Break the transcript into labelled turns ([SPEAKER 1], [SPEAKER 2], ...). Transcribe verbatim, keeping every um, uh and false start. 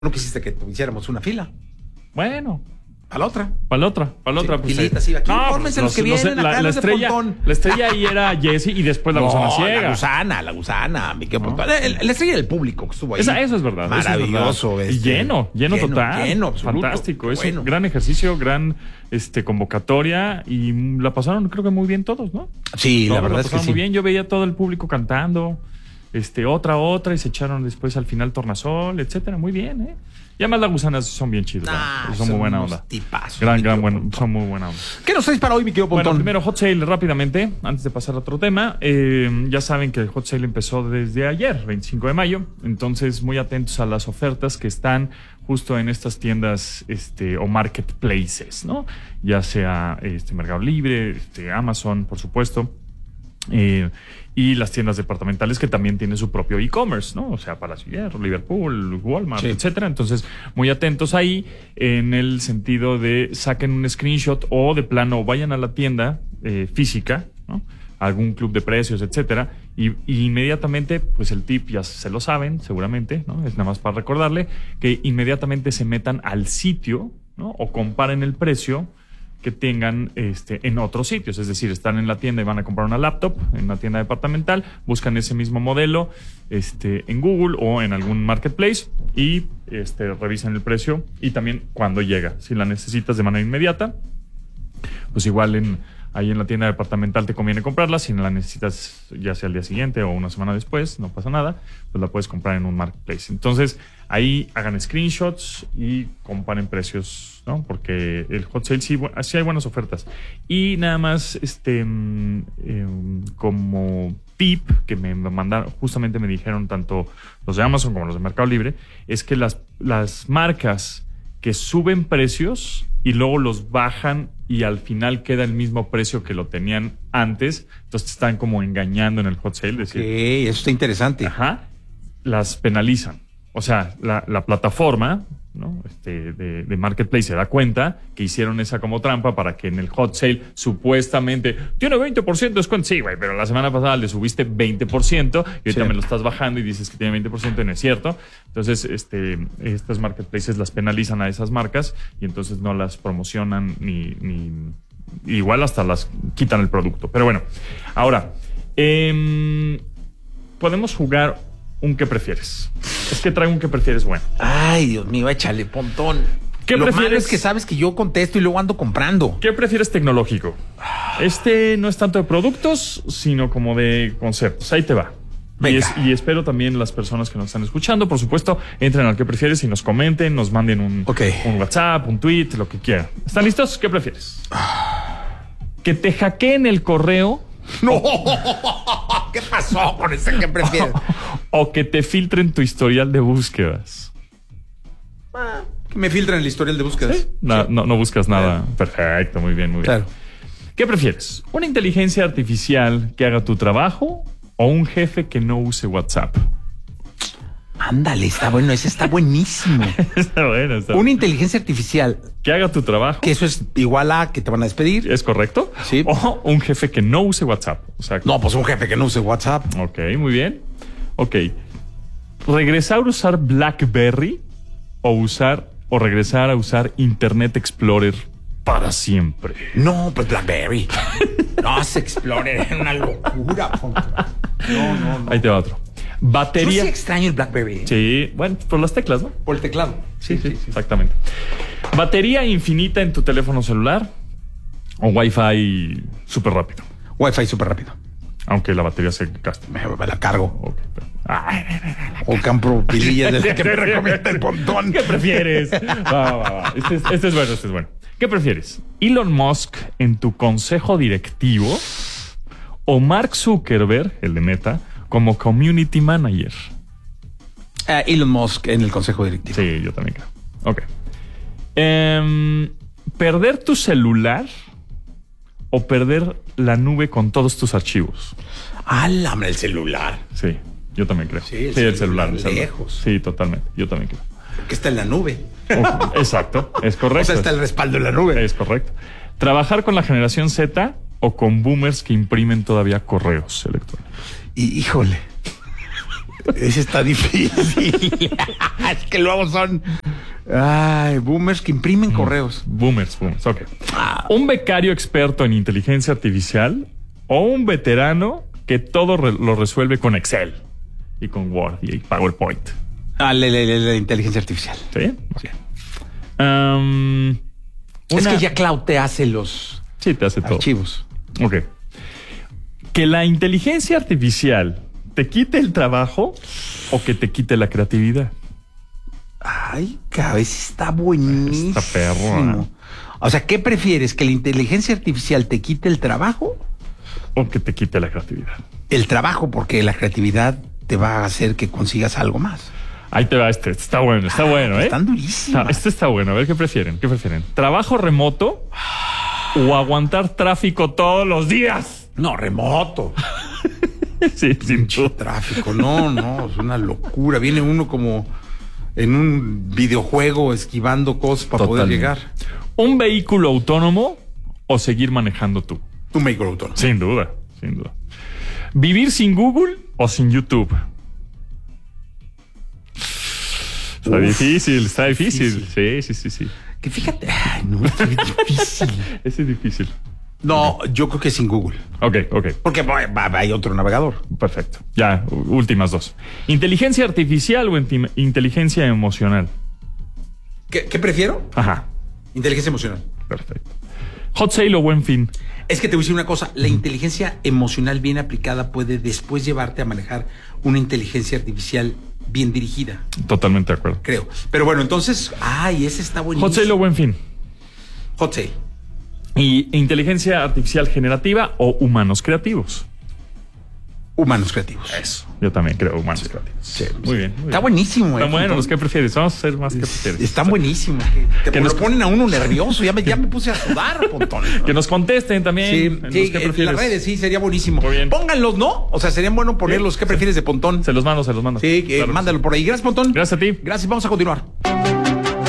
[SPEAKER 1] no quisiste que hiciéramos una fila.
[SPEAKER 2] Bueno.
[SPEAKER 1] A la otra.
[SPEAKER 2] Para la otra, para la
[SPEAKER 1] Sí,
[SPEAKER 2] otra. Pues,
[SPEAKER 1] filita, sí, aquí
[SPEAKER 2] no,
[SPEAKER 1] infórmense los que
[SPEAKER 2] los-
[SPEAKER 1] vienen
[SPEAKER 2] la,
[SPEAKER 1] acá,
[SPEAKER 2] la
[SPEAKER 1] los de
[SPEAKER 2] estrella,
[SPEAKER 1] Pontón.
[SPEAKER 2] la estrella ahí era Jessie y después la
[SPEAKER 1] No,
[SPEAKER 2] gusana ciega.
[SPEAKER 1] la gusana, la gusana, mi querido
[SPEAKER 2] No.
[SPEAKER 1] Pontón. El- La estrella del público que estuvo ahí.
[SPEAKER 2] Esa, eso es verdad. eso es
[SPEAKER 1] Maravilloso.
[SPEAKER 2] verdad. Y
[SPEAKER 1] este,
[SPEAKER 2] lleno, lleno, total.
[SPEAKER 1] Lleno, absoluto.
[SPEAKER 2] Fantástico. Es
[SPEAKER 1] Bueno.
[SPEAKER 2] un gran ejercicio, gran este convocatoria y la pasaron creo que muy bien todos, ¿no?
[SPEAKER 1] Sí, la
[SPEAKER 2] Todos
[SPEAKER 1] verdad es que
[SPEAKER 2] pasaron
[SPEAKER 1] sí.
[SPEAKER 2] muy bien. Yo veía todo el público cantando, este, otra, otra, y se echaron después al final tornasol, etcétera. Muy bien, ¿eh? Y además las gusanas son bien chidas.
[SPEAKER 1] Ah,
[SPEAKER 2] ¿no? Son muy buena
[SPEAKER 1] unos
[SPEAKER 2] onda.
[SPEAKER 1] tipazos,
[SPEAKER 2] Gran,
[SPEAKER 1] mi
[SPEAKER 2] gran,
[SPEAKER 1] querido
[SPEAKER 2] bueno,
[SPEAKER 1] Pontón.
[SPEAKER 2] son muy buena onda.
[SPEAKER 1] ¿Qué nos traes para hoy, mi querido Pontón?
[SPEAKER 2] Bueno, primero Hot Sale rápidamente, antes de pasar a otro tema. Eh, ya saben que el Hot Sale empezó desde ayer, veinticinco de mayo. Entonces, muy atentos a las ofertas que están justo en estas tiendas este, o marketplaces, ¿no? Ya sea este, Mercado Libre, este, Amazon, por supuesto. Eh, y las tiendas departamentales que también tienen su propio e-commerce, ¿no? O sea, Palacio de Hierro, Liverpool, Walmart,
[SPEAKER 1] Sí.
[SPEAKER 2] etcétera. Entonces, muy atentos ahí en el sentido de saquen un screenshot o de plano vayan a la tienda eh, física, ¿no? Algún club de precios, etcétera. Y, y inmediatamente, pues el tip ya se lo saben, seguramente, ¿no? Es nada más para recordarle que inmediatamente se metan al sitio, ¿no? O comparen el precio que tengan este, en otros sitios. Es decir, están en la tienda y van a comprar una laptop en una tienda departamental, buscan ese mismo modelo este, en Google o en algún marketplace y este, revisan el precio y también cuándo llega. Si la necesitas de manera inmediata, pues igual en, ahí en la tienda departamental te conviene comprarla. Si no la necesitas ya sea al día siguiente o una semana después, no pasa nada, pues la puedes comprar en un marketplace. Entonces, ahí hagan screenshots y comparen precios, ¿no? Porque el Hot Sale sí, bu- sí hay buenas ofertas. Y nada más, este, mm, eh, como tip que me mandaron, justamente me dijeron tanto los de Amazon como los de Mercado Libre, es que las, las marcas que suben precios y luego los bajan y al final queda el mismo precio que lo tenían antes, entonces te están como engañando en el Hot Sale.
[SPEAKER 1] Ok,
[SPEAKER 2] Decir,
[SPEAKER 1] eso está interesante.
[SPEAKER 2] ajá, las penalizan. O sea, la, la plataforma, ¿no? este, de, de Marketplace se da cuenta que hicieron esa como trampa para que en el Hot Sale supuestamente tiene veinte por ciento de descuento. Sí, güey, pero la semana pasada le subiste veinte por ciento y ahorita
[SPEAKER 1] Sí.
[SPEAKER 2] me lo estás bajando y dices que tiene veinte por ciento y no es cierto. Entonces, este, estos marketplaces las penalizan a esas marcas y entonces no las promocionan ni, ni igual hasta las quitan el producto. Pero bueno, ahora, eh, podemos jugar un ¿qué prefieres? Es que traigo un ¿qué prefieres? Bueno.
[SPEAKER 1] Ay, Dios mío, échale, Pontón.
[SPEAKER 2] ¿Qué
[SPEAKER 1] Lo malo
[SPEAKER 2] prefieres?
[SPEAKER 1] es que sabes que yo contesto y luego ando comprando.
[SPEAKER 2] ¿Qué prefieres tecnológico? Este no es tanto de productos, sino como de conceptos. Ahí te va. Y,
[SPEAKER 1] Venga.
[SPEAKER 2] es- y espero también las personas que nos están escuchando, por supuesto, entren al ¿qué prefieres? Y nos comenten, nos manden un,
[SPEAKER 1] Ok.
[SPEAKER 2] un WhatsApp, un tweet, lo que quieran. ¿Están listos? ¿Qué prefieres? ¿Que te hackeen el correo
[SPEAKER 1] No, ¿qué pasó con ese que prefieres?
[SPEAKER 2] o que te filtren tu historial de búsquedas?
[SPEAKER 1] Que me filtran el historial de búsquedas.
[SPEAKER 2] No, no, no buscas nada. Perfecto, muy bien, muy bien.
[SPEAKER 1] Claro.
[SPEAKER 2] ¿Qué prefieres? ¿Una inteligencia artificial que haga tu trabajo o un jefe que no use WhatsApp?
[SPEAKER 1] Ándale, está bueno, ese está buenísimo.
[SPEAKER 2] Está bueno, está
[SPEAKER 1] Una
[SPEAKER 2] bueno.
[SPEAKER 1] inteligencia artificial,
[SPEAKER 2] Que haga tu trabajo.
[SPEAKER 1] que eso es igual a que te van a despedir.
[SPEAKER 2] ¿Es correcto?
[SPEAKER 1] Sí.
[SPEAKER 2] O un jefe que no use WhatsApp. O sea,
[SPEAKER 1] No, pues un jefe que no use WhatsApp.
[SPEAKER 2] ok, muy bien. Ok. ¿Regresar a usar BlackBerry o usar o regresar a usar Internet Explorer para siempre?
[SPEAKER 1] No, pues BlackBerry. No, se Explorer era una locura. Pontón. No, no, no.
[SPEAKER 2] Ahí te va otro.
[SPEAKER 1] Yo
[SPEAKER 2] Batería.
[SPEAKER 1] sí extraño el BlackBerry. ¿eh?
[SPEAKER 2] Sí, bueno, por las teclas, ¿no?
[SPEAKER 1] Por el teclado.
[SPEAKER 2] Sí, sí, exactamente. Batería infinita en tu teléfono celular o Wi-Fi súper rápido,
[SPEAKER 1] Wi-Fi súper rápido.
[SPEAKER 2] aunque la batería se gaste.
[SPEAKER 1] Me, me la cargo.
[SPEAKER 2] Ok, pero- Ay,
[SPEAKER 1] O compro pilillas del que me recomienda el Pontón.
[SPEAKER 2] ¿Qué prefieres? Va, va, va. Este es, este es bueno, este es bueno. ¿Qué prefieres? ¿Elon Musk en tu consejo directivo o Mark Zuckerberg, el de Meta, como community manager?
[SPEAKER 1] Ah, Elon Musk en el consejo directivo.
[SPEAKER 2] Sí, yo también creo. Ok. Em, ¿perder tu celular o perder la nube con todos tus archivos?
[SPEAKER 1] Álame el celular.
[SPEAKER 2] Sí, yo también creo.
[SPEAKER 1] Sí, el
[SPEAKER 2] el celular. el celular.
[SPEAKER 1] lejos.
[SPEAKER 2] Sí, totalmente. Yo también creo.
[SPEAKER 1] Que está en la nube.
[SPEAKER 2] Ok, exacto, es correcto.
[SPEAKER 1] O sea, está el respaldo en la nube.
[SPEAKER 2] Es correcto. ¿Trabajar con la generación Z o con boomers que imprimen todavía correos electrónicos?
[SPEAKER 1] Y híjole. Ese está difícil. Es que luego son ay, boomers que imprimen mm. correos.
[SPEAKER 2] Boomers, boomers, ok. Ah. ¿Un becario experto en inteligencia artificial o un veterano que todo re- lo resuelve con Excel y con Word y PowerPoint?
[SPEAKER 1] Ah, la, la, la, la inteligencia artificial.
[SPEAKER 2] ¿Sí? Sí. Um,
[SPEAKER 1] una... Es que ya Cloud te hace los
[SPEAKER 2] sí, te hace
[SPEAKER 1] archivos.
[SPEAKER 2] Todo. Ok. Que la inteligencia artificial te quite el trabajo o que te quite la creatividad.
[SPEAKER 1] Ay, cabeza, está buenísimo.
[SPEAKER 2] Está perro. ¿Eh?
[SPEAKER 1] O sea, ¿qué prefieres? ¿Que la inteligencia artificial te quite el trabajo?
[SPEAKER 2] O que te quite la creatividad.
[SPEAKER 1] El trabajo, porque la creatividad te va a hacer que consigas algo más.
[SPEAKER 2] Ahí te va este. Está bueno, está ah, bueno, ¿eh?
[SPEAKER 1] Están durísimas.
[SPEAKER 2] Este está bueno. A ver, ¿qué prefieren? ¿Qué prefieren? ¿Trabajo remoto o aguantar tráfico todos los días?
[SPEAKER 1] No, remoto.
[SPEAKER 2] Sí, sin
[SPEAKER 1] tráfico. No, no, es una locura. Viene uno como en un videojuego esquivando cosas para Totalmente. poder llegar.
[SPEAKER 2] ¿Un vehículo autónomo o seguir manejando tú?
[SPEAKER 1] Un vehículo autónomo.
[SPEAKER 2] Sin duda, sin duda. ¿Vivir sin Google o sin YouTube? Está Uf, difícil, está difícil. difícil. Sí, sí, sí, sí.
[SPEAKER 1] Que fíjate, ay, no, es difícil.
[SPEAKER 2] Ese es difícil.
[SPEAKER 1] No, okay. Yo creo que sin Google.
[SPEAKER 2] Ok, ok.
[SPEAKER 1] Porque va, va, hay otro navegador.
[SPEAKER 2] Perfecto. Ya, últimas dos. ¿Inteligencia artificial o enti- inteligencia emocional?
[SPEAKER 1] ¿Qué, ¿Qué prefiero?
[SPEAKER 2] Ajá.
[SPEAKER 1] Inteligencia emocional.
[SPEAKER 2] Perfecto. ¿Hot sale o buen fin?
[SPEAKER 1] Es que te voy a decir una cosa. La inteligencia emocional bien aplicada puede después llevarte a manejar una inteligencia artificial bien dirigida.
[SPEAKER 2] Totalmente de acuerdo.
[SPEAKER 1] Creo. Pero bueno, entonces, ay, ese está buenísimo.
[SPEAKER 2] ¿Hot sale o buen fin?
[SPEAKER 1] Hot sale.
[SPEAKER 2] ¿Y inteligencia artificial generativa o humanos creativos?
[SPEAKER 1] Humanos creativos.
[SPEAKER 2] Eso. Yo también creo humanos
[SPEAKER 1] sí,
[SPEAKER 2] creativos.
[SPEAKER 1] Sí,
[SPEAKER 2] muy bien. Muy
[SPEAKER 1] está
[SPEAKER 2] bien.
[SPEAKER 1] buenísimo.
[SPEAKER 2] Está
[SPEAKER 1] eh,
[SPEAKER 2] bueno. ¿Los que prefieres? Vamos a hacer más que prefieres.
[SPEAKER 1] Están buenísimos. Que, te
[SPEAKER 2] que
[SPEAKER 1] lo
[SPEAKER 2] nos
[SPEAKER 1] ponen a uno nervioso. Ya me, ya me puse a sudar, Pontón.
[SPEAKER 2] Que nos contesten también.
[SPEAKER 1] Sí,
[SPEAKER 2] en,
[SPEAKER 1] sí, en las redes sí, sería buenísimo.
[SPEAKER 2] Muy bien.
[SPEAKER 1] Pónganlos, ¿no? O sea, sería bueno ponerlos. ¿Qué sí. prefieres de Pontón?
[SPEAKER 2] Se los mando, se los mando.
[SPEAKER 1] Sí, claro, mándalo por ahí. Gracias, Pontón.
[SPEAKER 2] Gracias a ti.
[SPEAKER 1] Gracias. Vamos a continuar.